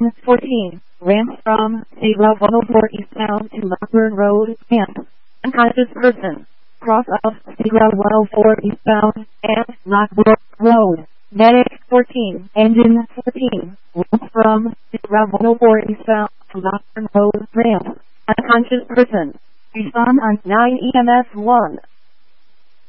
14, ramp from State Route 104 eastbound to Lockburn Road, and unconscious person. Cross of State Route 104 eastbound and Lockburn Road. Medic 14, engine 14, ramp from State Route 104 eastbound to Lockburn Road, ramp. Unconscious person. Respond on 9 EMS 1.